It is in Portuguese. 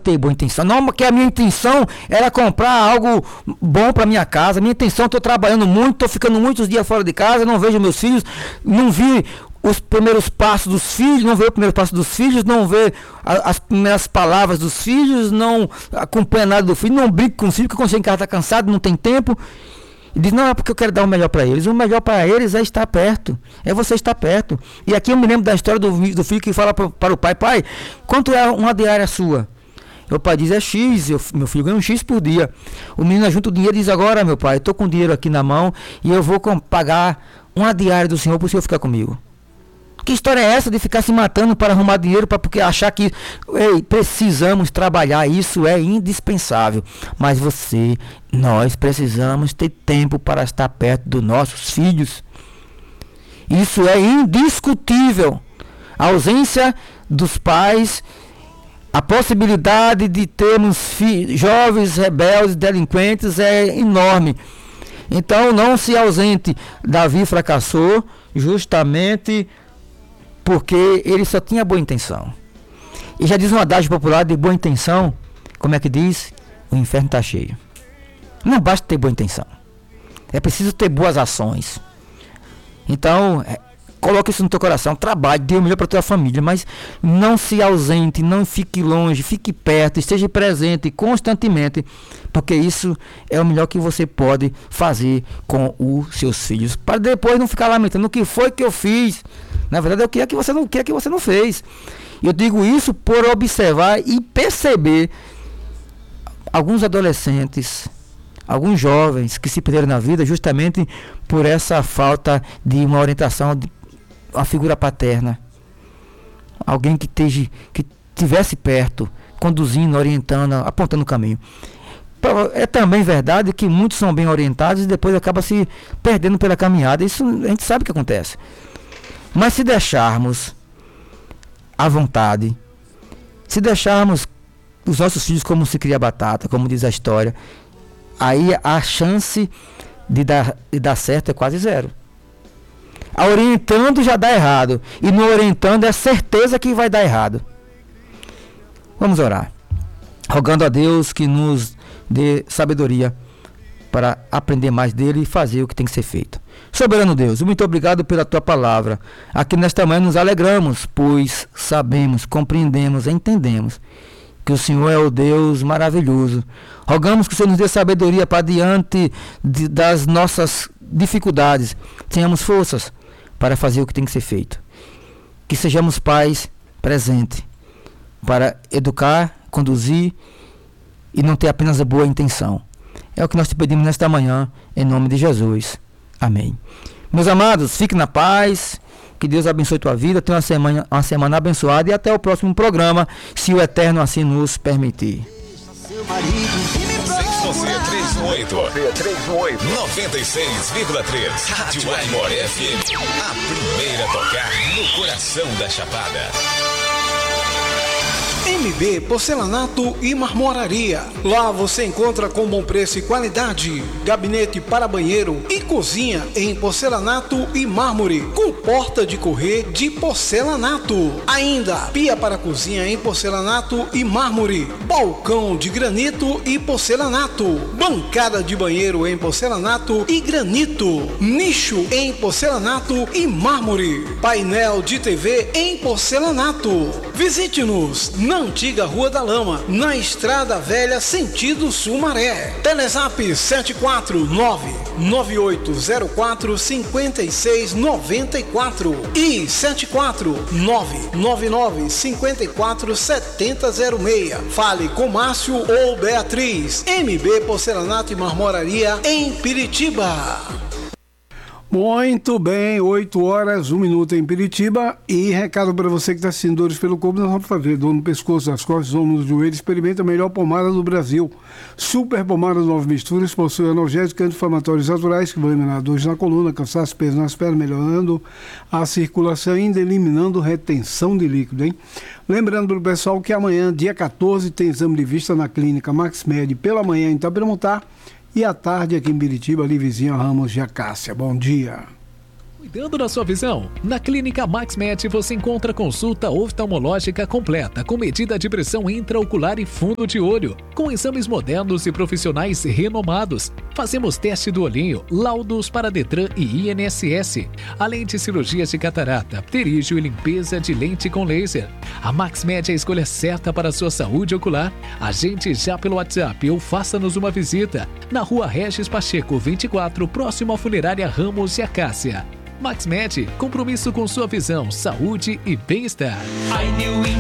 ter boa intenção. Não, porque a minha intenção era comprar algo bom para minha casa. Minha intenção, estou trabalhando muito, estou ficando muitos dias fora de casa, não vejo meus filhos, não vi os primeiros passos dos filhos, não vê o primeiro passo dos filhos, não vê as primeiras palavras dos filhos, não acompanha nada do filho, não brinca com o filho, porque quando chega em casa está cansado, não tem tempo. E diz, não, é porque eu quero dar o melhor para eles. O melhor para eles é estar perto. É você estar perto. E aqui eu me lembro da história do filho que fala para o pai, pai, quanto é uma diária sua? O pai diz, é X, meu filho ganha um X por dia. O menino junta o dinheiro e diz, agora meu pai, eu estou com dinheiro aqui na mão e eu vou pagar uma diária do senhor para o senhor ficar comigo. Que história é essa de ficar se matando para arrumar dinheiro, porque achar que precisamos trabalhar, isso é indispensável. Mas nós precisamos ter tempo para estar perto dos nossos filhos. Isso é indiscutível. A ausência dos pais, a possibilidade de termos jovens rebeldes, delinquentes é enorme. Então não se ausente. Davi fracassou justamente porque ele só tinha boa intenção. E já diz um adágio popular de boa intenção, como é que diz? O inferno está cheio. Não basta ter boa intenção. É preciso ter boas ações. Então, coloque isso no teu coração, trabalhe, dê o melhor para a tua família, mas não se ausente, não fique longe, fique perto, esteja presente constantemente, porque isso é o melhor que você pode fazer com os seus filhos, para depois não ficar lamentando o que foi que eu fiz. Na verdade, é o que é que você não fez. Eu digo isso por observar e perceber alguns adolescentes, alguns jovens que se perderam na vida justamente por essa falta de uma orientação, de uma figura paterna. Alguém que estivesse perto, conduzindo, orientando, apontando o caminho. É também verdade que muitos são bem orientados e depois acabam se perdendo pela caminhada. Isso a gente sabe que acontece. Mas se deixarmos à vontade, se deixarmos os nossos filhos como se cria batata, como diz a história, aí a chance de dar certo é quase zero. A orientando já dá errado, e no orientando é certeza que vai dar errado. Vamos orar, rogando a Deus que nos dê sabedoria para aprender mais dele e fazer o que tem que ser feito. Soberano Deus, muito obrigado pela tua palavra. Aqui nesta manhã nos alegramos, pois sabemos, compreendemos, entendemos que o Senhor é o Deus maravilhoso. Rogamos que o Senhor nos dê sabedoria para diante das nossas dificuldades. Tenhamos forças para fazer o que tem que ser feito. Que sejamos pais presentes para educar, conduzir e não ter apenas a boa intenção. É o que nós te pedimos nesta manhã, em nome de Jesus. Amém. Meus amados, fique na paz, que Deus abençoe tua vida, tenha uma semana abençoada e até o próximo programa, se o Eterno assim nos permitir. Você 38 96,3 Rádio Aimor FM, a primeira a tocar no coração da Chapada. MB Porcelanato e Marmoraria. Lá você encontra com bom preço e qualidade. Gabinete para banheiro e cozinha em porcelanato e mármore, com porta de correr de porcelanato. Ainda pia para cozinha em porcelanato e mármore, balcão de granito e porcelanato, bancada de banheiro em porcelanato e granito, nicho em porcelanato e mármore, painel de TV em porcelanato. Visite-nos na antiga Rua da Lama, na Estrada Velha, sentido Sumaré. Telezap 749-9804-5694 e 749-9954-7006. Fale com Márcio ou Beatriz. MB Porcelanato e Marmoraria em Piritiba. Muito bem, 8 horas, 1 minuto em Piritiba. E recado para você que está sentindo dores pelo corpo, nós vamos fazer dor no pescoço, nas costas, ombros, nos joelhos. Experimenta a melhor pomada do Brasil. Super Pomada 9 Misturas, possui analgésicos anti-inflamatórios naturais que vão eliminar dores na coluna, cansaço, peso nas pernas, melhorando a circulação e ainda eliminando retenção de líquido, hein? Lembrando para o pessoal que amanhã, dia 14, tem exame de vista na clínica Maxmed pela manhã em Itaperamutá. E à tarde aqui em Biritiba, ali vizinho a Ramos de Acácia. Bom dia. Cuidando da sua visão? Na Clínica MaxMed você encontra consulta oftalmológica completa com medida de pressão intraocular e fundo de olho, com exames modernos e profissionais renomados. Fazemos teste do olhinho, laudos para Detran e INSS, além de cirurgias de catarata, pterígio e limpeza de lente com laser. A MaxMed é a escolha certa para a sua saúde ocular. Agende já pelo WhatsApp ou faça-nos uma visita na Rua Regis Pacheco 24, próximo à Funerária Ramos e Acácia. MaxMed, compromisso com sua visão, saúde e bem-estar.